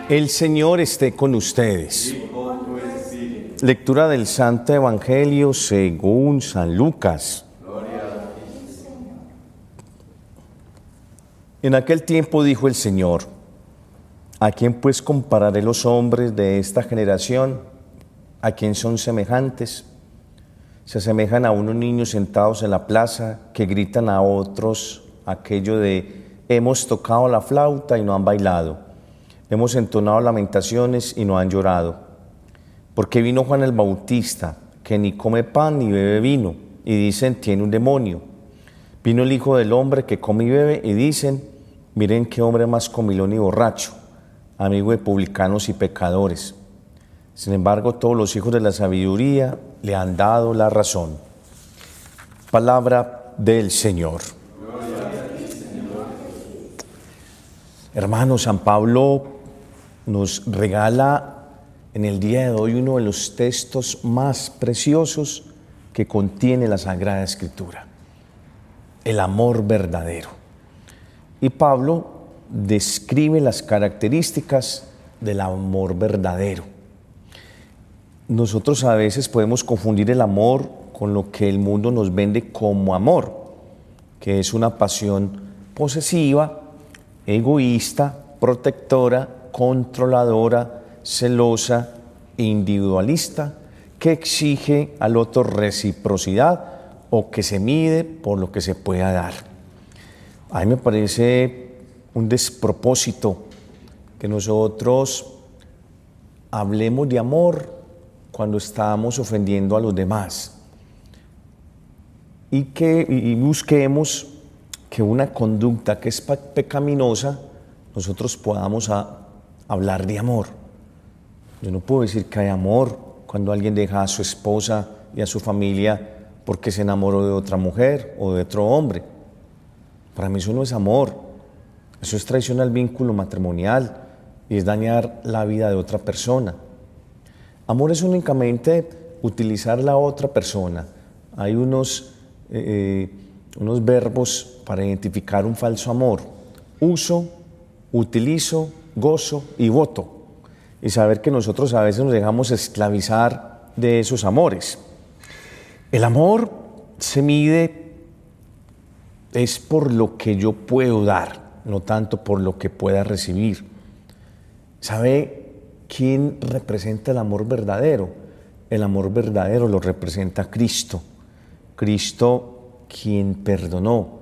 El Señor esté con ustedes. Lectura del Santo Evangelio según San Lucas. En aquel tiempo dijo el Señor: ¿a quién pues compararé los hombres de esta generación? ¿A quién son semejantes? Se asemejan a unos niños sentados en la plaza que gritan a otros aquello de: hemos tocado la flauta y no han bailado, hemos entonado lamentaciones y no han llorado. Porque vino Juan el Bautista, que ni come pan ni bebe vino, y dicen: tiene un demonio. Vino el Hijo del Hombre, que come y bebe, y dicen: miren qué hombre más comilón y borracho, amigo de publicanos y pecadores. Sin embargo, todos los hijos de la sabiduría le han dado la razón. Palabra del Señor. Hermanos, San Pablo nos regala en el día de hoy uno de los textos más preciosos que contiene la Sagrada Escritura: el amor verdadero. Y Pablo describe las características del amor verdadero. Nosotros a veces podemos confundir el amor con lo que el mundo nos vende como amor, que es una pasión posesiva, egoísta, protectora, controladora, celosa, individualista, que exige al otro reciprocidad o que se mide por lo que se pueda dar. A mí me parece un despropósito que nosotros hablemos de amor cuando estamos ofendiendo a los demás y busquemos que una conducta que es pecaminosa nosotros podamos hablar de amor. Yo no puedo decir que hay amor cuando alguien deja a su esposa y a su familia porque se enamoró de otra mujer o de otro hombre. Para mí eso no es amor, eso es traición al vínculo matrimonial y es dañar la vida de otra persona. Amor es únicamente utilizar la otra persona. Hay unos verbos para identificar un falso amor: uso, utilizo, gozo y voto. Y saber que nosotros a veces nos dejamos esclavizar de esos amores. El amor se mide es por lo que yo puedo dar, no tanto por lo que pueda recibir. ¿Sabe quién representa el amor verdadero? El amor verdadero lo representa Cristo. Cristo, quien perdonó,